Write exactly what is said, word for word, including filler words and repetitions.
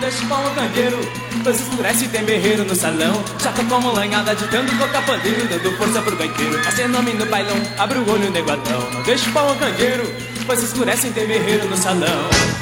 deixa o pau no candeeiro, pois escurece e tem berreiro no salão. Já tô como lanhada, ditando tocar pandeiro, dando força pro gaiteiro. Fazendo nome no bailão, abre o olho, neguadão. Não deixa o pau no candeeiro, pois escurece e tem berreiro no salão.